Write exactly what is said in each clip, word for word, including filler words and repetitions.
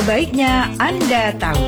Baiknya Anda tahu.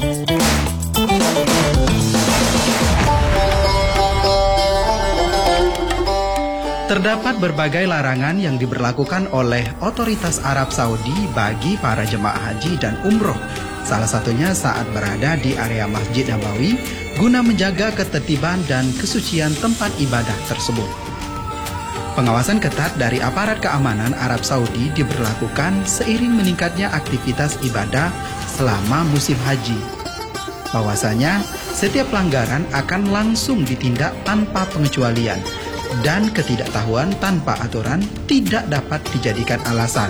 Terdapat berbagai larangan yang diberlakukan oleh otoritas Arab Saudi bagi para jemaah haji dan umroh. Salah satunya saat berada di area Masjid Nabawi guna menjaga ketertiban dan kesucian tempat ibadah tersebut. Pengawasan ketat dari aparat keamanan Arab Saudi diberlakukan seiring meningkatnya aktivitas ibadah selama musim haji. Bahwasanya setiap pelanggaran akan langsung ditindak tanpa pengecualian dan ketidaktahuan tanpa aturan tidak dapat dijadikan alasan.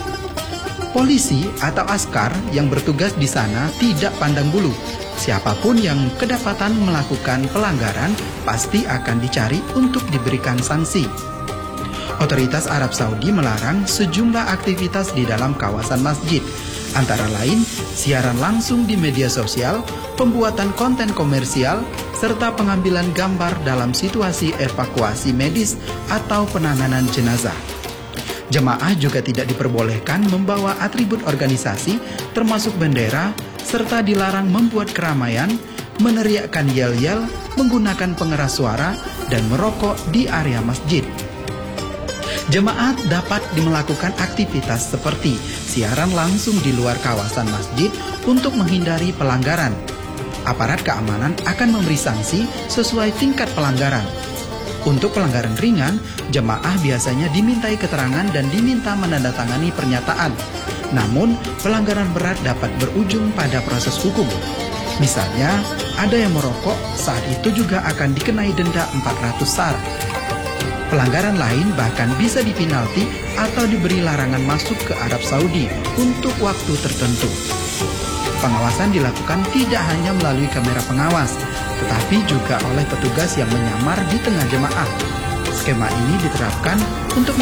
Polisi atau askar yang bertugas di sana tidak pandang bulu. Siapapun yang kedapatan melakukan pelanggaran pasti akan dicari untuk diberikan sanksi. Otoritas Arab Saudi melarang sejumlah aktivitas di dalam kawasan masjid, antara lain siaran langsung di media sosial, pembuatan konten komersial, serta pengambilan gambar dalam situasi evakuasi medis atau penanganan jenazah. Jemaah juga tidak diperbolehkan membawa atribut organisasi termasuk bendera, serta dilarang membuat keramaian, meneriakkan yel-yel, menggunakan pengeras suara, dan merokok di area masjid. Jemaat dapat melakukan aktivitas seperti siaran langsung di luar kawasan masjid untuk menghindari pelanggaran. Aparat keamanan akan memberi sanksi sesuai tingkat pelanggaran. Untuk pelanggaran ringan, jemaah biasanya dimintai keterangan dan diminta menandatangani pernyataan. Namun, pelanggaran berat dapat berujung pada proses hukum. Misalnya, ada yang merokok, saat itu juga akan dikenai denda empat ratus sar. Pelanggaran lain bahkan bisa dipinalti atau diberi larangan masuk ke Arab Saudi untuk waktu tertentu. Pengawasan dilakukan tidak hanya melalui kamera pengawas, tetapi juga oleh petugas yang menyamar di tengah jemaah. Skema ini diterapkan untuk